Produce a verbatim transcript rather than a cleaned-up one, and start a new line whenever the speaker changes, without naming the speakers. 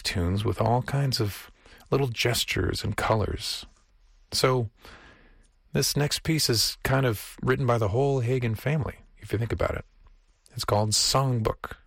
tunes with all kinds of little gestures and colors. So this next piece is kind of written by the whole Hagen family, if you think about it. It's called Songbook.